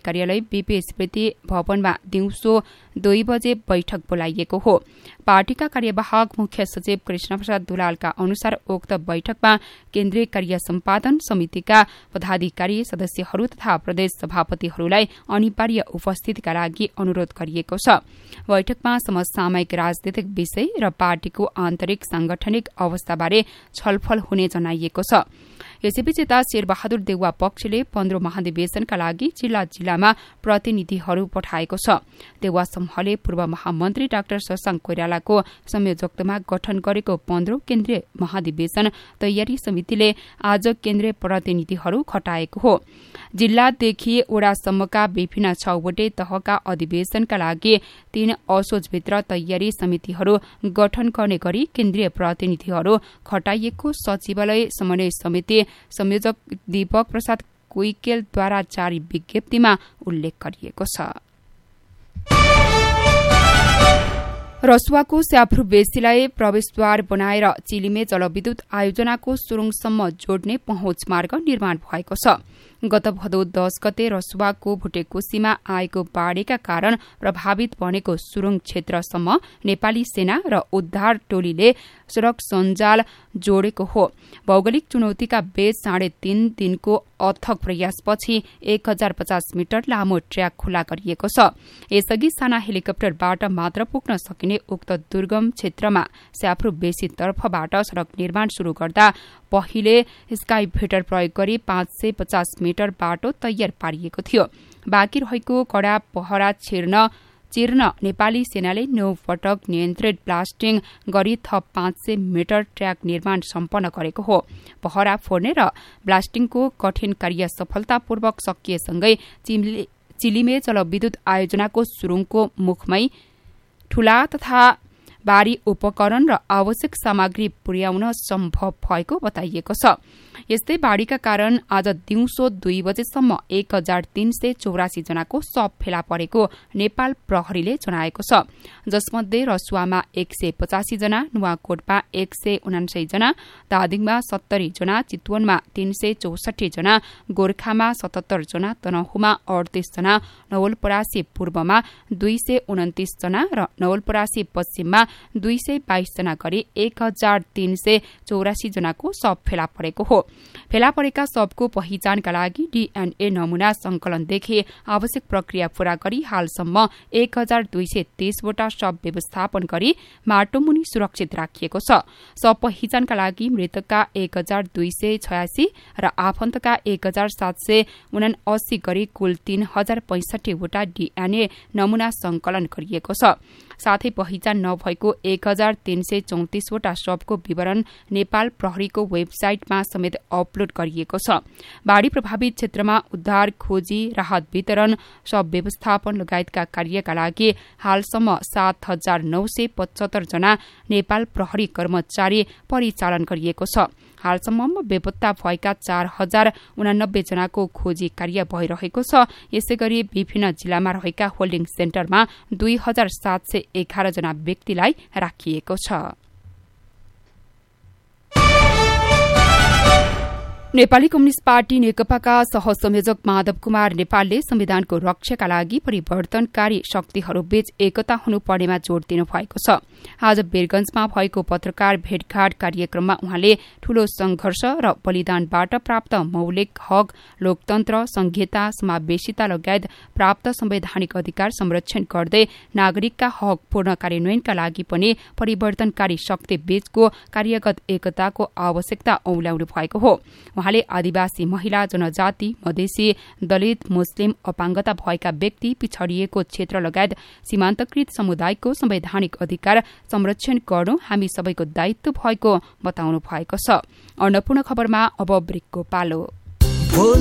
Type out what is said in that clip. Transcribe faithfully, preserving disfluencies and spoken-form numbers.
कार्यालय बीपी स्मृति भवनमा दिउँसो दुई बजे बैठक बोलाइएको हो। पार्टीका कार्यवाहक मुख्य सचिव कृष्णप्रसाद दुलालका अनुसार उक्त बैठकमा केन्द्रीय कार्य सम्पादन समितिका पदाधिकारी सदस्यहरू तथा प्रदेश सभापतिहरूलाई अनिवार्य उपस्थितिका लागि अनुरोध गरिएको छ। बैठकमा समसामयिक राजनीतिक विषय र पार्टीको आन्तरिक सांगठनिक अवस्थाबारे छलफल हुने जनाइएको छ। यसैबीच यता शेरबहादुर देउवा पक्षले पन्ध्र महाधिवेशनका लागि जिल्ला जिल्लामा प्रतिनिधिहरू पठाएको छ। देउवा समूहले पूर्व महामन्त्री डाक्टर शशाङ्क कोइरालाको संयोजकत्वमा गठन गरेको पन्ध्रौं केन्द्रीय महाधिवेशन तयारी समितिले आज केन्द्रीय प्रतिनिधिहरू खटाएको हो। जिल्लादेखि वडासम्मका विभिन्न छवटै तहका अधिवेशनका लागि तीन असोजभित्र तयारी समितिहरू गठन गर्ने गरी केन्द्रीय प्रतिनिधिहरू खटाइएको सचिवालय समन्वय समिति संयोजक दीपक प्रसाद कुइकेलद्वारा जारी विज्ञप्तिमा उल्लेख गरिएको छ। रसुवाको स्याफ्रू बेसीलाई प्रवेशद्वार बनाएर चिलिमे जलविद्युत आयोजनाको सुरुङसम्म जोड्ने पहुँच मार्ग निर्माण भएको छ। गत भदौ दश गते रसुवाको भुटेकोसीमा आएको बाढ़ीका कारण प्रभावित बनेको सुरुङ क्षेत्रसम्म नेपाली सेना र उद्धार टोलीले सड़क सञ्जाल जोडेको हो। भौगोलिक चुनौतीका बीच साढे तीन दिनको अथक प्रयासपछि एक हजार पचास मिटर लामो ट्र्याक खुला गरिएको छ। यसअघि साना हेलिकप्टरबाट मात्र पुग्न सकिने उक्त दुर्गम क्षेत्रमा स्याफ्रू बेसी तर्फबाट सड़क निर्माण शुरू गर्दा पहिले स्काई भेटर प्रयोग गरी पाँच सय पचास मिटर बाटो तयार पारिएको थियो। बाँकी रहेको कड़ा पहरा छिर्न चिर्न नेपाली सेनाले नौ पटक नियन्त्रित ब्लास्टिङ गरी थप पाँच सय मिटर ट्र्याक निर्माण सम्पन्न गरेको हो। पहरा फोर्ने र ब्लास्टिङको कठिन कार्य सफलतापूर्वक सकिएसँगै चिलिमे जलविद्युत आयोजनाको सुरुङको मुखमै ठूला तथा भारी उपकरण र आवश्यक सामग्री पुर्याउन सम्भव भएको बताइएको छ। यस्तै बाढ़ीका कारण आज दिउँसो दुई बजेसम्म एक हजार तीन सय चौरासी जनाको शव फेला परेको नेपाल प्रहरीले जनाएको छ। जसमध्ये रसुवामा एक सय पचासी जना, नुवाकोटमा एक सय उनासय जना, दादिङमा सत्तरी जना, चितवनमा तीन सय चौसठी जना, गोर्खामा सतहत्तर जना, तनहुमा अडतीस जना, नवलपरासी पूर्वमा दुई सय उन्तिस जना र नवलपरासी पश्चिममा दुई सय बाइस जना गरी एक हजार तीन सय चौरासी जनाको शव फेला परेको हो। फेला परेका शवको पहिचानका लागि डीएनए नमूना संकलनदेखि आवश्यक प्रक्रिया पूरा गरी हालसम्म एक हजार दुई सय तीसवटा शव व्यवस्थापन गरी माटोमुनि सुरक्षित राखिएको छ। शव पहिचानका लागि मृतकका एक हजार दुई सय छयासी र आफन्तका एक हजार सात सय उनासी गरी कुल तीन हजार पैंसठीवटा डीएनए नमूना संकलन गरिएको छ। साथै पहिचान नभएको एक हजार तीन सय चौतिसवटा शवको विवरण नेपाल प्रहरीको वेबसाइटमा समेत अपलोड गरिएको छ। बाढ़ी प्रभावित क्षेत्रमा उद्धार, खोजी, राहत वितरण, शव व्यवस्थापन लगायतका कार्यका लागि हालसम्म सात हजार नौ सय पचहत्तर जना नेपाल प्रहरी कर्मचारी परिचालन गरिएको छ। हालसम्म बेपत्ता भएका चार हजार उनानब्बे जनाको खोजी कार्य भइरहेको छ। यसैगरी विभिन्न जिल्लामा रहेका होल्डिङ सेन्टरमा दुई हजार सात सय एघार जना व्यक्तिलाई राखिएको छ। नेपाली कम्युनिष्ट पार्टी नेकपाका सहसंयोजक माधव कुमार नेपालले संविधानको रक्षाका लागि परिवर्तनकारी शक्तिहरूबीच एकता हुनुपर्नेमा जोड़ दिनु भएको छ। आज वीरगंजमा भएको पत्रकार भेटघाट कार्यक्रममा उहाँले ठूलो संघर्ष र बलिदानबाट प्राप्त मौलिक हक, लोकतन्त्र, संघीयता, समावेशिता लगायत प्राप्त संवैधानिक अधिकार संरक्षण गर्दै नागरिकका हक पूर्ण कार्यान्वयनका लागि पनि परिवर्तनकारी शक्तिबीचको कार्यगत एकताको आवश्यकता औल्याउनु भएको हो। उहाँले आदिवासी महिला, जनजाति, मधेसी, दलित, मुस्लिम, अपाङ्गता भएका व्यक्ति, पिछड़िएको क्षेत्र लगायत सीमान्तकृत समुदायको संवैधानिक अधिकार संरक्षण गर्नु हामी सबैको दायित्व भएको बताउनु भएको छ। अन्नपूर्ण खबरमा अब ब्रेकको पालो।